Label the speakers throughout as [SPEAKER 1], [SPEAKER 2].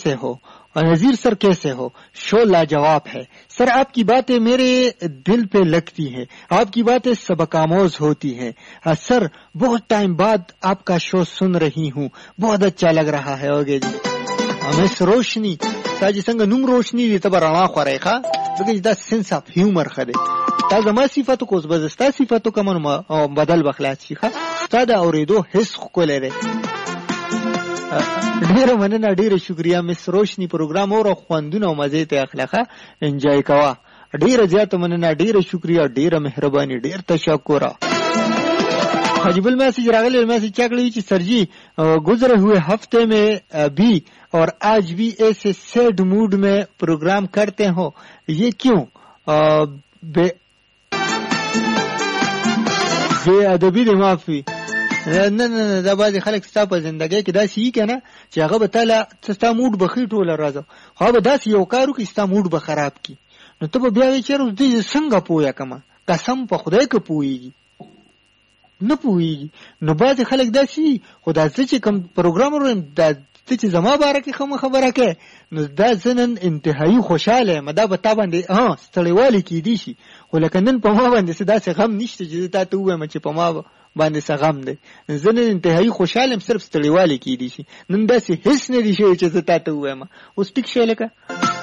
[SPEAKER 1] से हो और नजीर सर कैसे हो? शो लाजवाब है सर, आपकी बातें मेरे दिल पे लगती है, आपकी बातें सबकामोज होती है। सर बहुत टाइम बाद आपका शो सुन रही हूँ, बहुत अच्छा लग रहा है। ओके जी, मिस रोशनी ताजी संग नुम रोशनी दी तब राणा खोरेखा लगे दा सेंस ऑफ ह्यूमर खदे تا زما صفاتو کوز بزستا صفاتو کمن بدل بخلاص شيخه تا دا اوریدو حس خو لري. ډیره مننه، ډیره شکریا مس روشنی پروګرام اور خواندونه او مزه ته اخلاقه انجوای کوا. ډیره زیات مننه، ډیره شکریا، ډیره مهرباني، ډیر تشکر. حجبل मैसेज रागले मैसेज चकली कि सर जी गुजरे हुए हफ्ते में भी और आज भी ऐसे सैड मूड में प्रोग्राम करते हो, ये क्यों? बेअदबी दे माफी نه دا بعض خلک ستا په زندګۍ کې دا شي کنه چې هغه به تعالی ستا موډ بخې ټوله راځو، خو به داس یو کارو کې ستا موډ به خراب کی، نو ته به بیا چیرې دې څنګه پوهه کما؟ قسم په خدای کې پوهیږي نه پوهیږي. نو بعض خلک دا شي خدا چې کوم پروګرامر دا چې زما باره کې کوم خبره کوي نو دا زنن انتهایی خوشاله مدا به تا باندې ستړیوالی کې دي شي، خو لکه نن په ما باندې څه داسې غم نشته چې تا ته ووایم چې په ما باندې څه غم دی. زنن انتهایی خوشاله صرف ستړیوالی کې دي شي، نن داسې هیڅ نه دي شوی چې زه تا ته ووایم. اوس ټیک شی لکه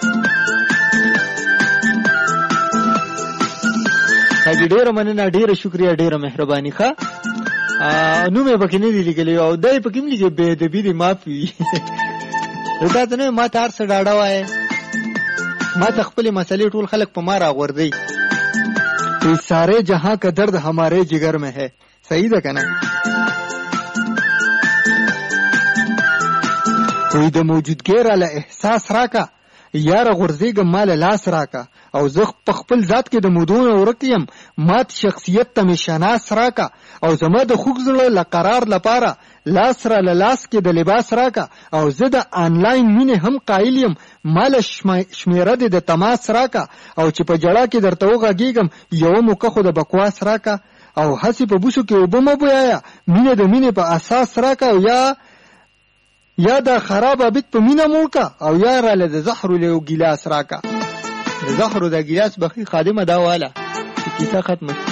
[SPEAKER 1] ډیره مننه، ډیره شکریا، ډیره مهرباني. ښه نو مې پکې نه دي لیکلي او دای پکې هم لیکي بے ادبي دي معافي. دا ته نه ما ته هر څه ډاډه وایي، ما ته خپلې مسلې ټول خلک په ما راغورځي. سارے جہاں کا درد ہمارے جگر میں ہے. صحیح ده کنه؟ کوئی د موجودګۍ راله احساس راکا، یار غورځېږم مال لاس راکا، او زه په خپل ذات کې د مودونه ورکیم، مات شخصیت ته مې شناس راکا، او زما د خوږ زړه لقرار لپاره لاس را لاس کې د لباس راکا، او زه د آنلاین مینې هم قایل یم، مال شمیره دې د تماس راکا، او چې په جړه کې درته وغږیږم یو موقع خو د بکواس راکا، او هسې په بوسو کې اوبه مه بویایه، مینه د مینې په اساس راکا، او یا دا خراب عبید په مینه موړکا، او یا راله د زهرو له ګیلاس راکا. د زهرو د ګیلاس بخي خادمه دا والا چې کیسه ختمه